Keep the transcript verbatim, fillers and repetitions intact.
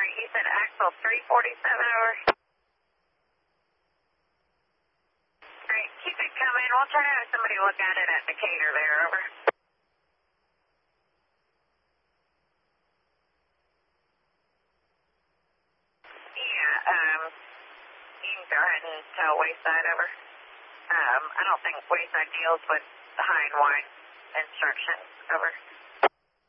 right, you said Axle three forty-seven, over. Great, keep it coming. We'll try to have somebody look at it at Decatur there, over. Yeah, um, you can go ahead and tell Wayside, over. Um, I don't think Wayside deals with the high and wide instructions, over.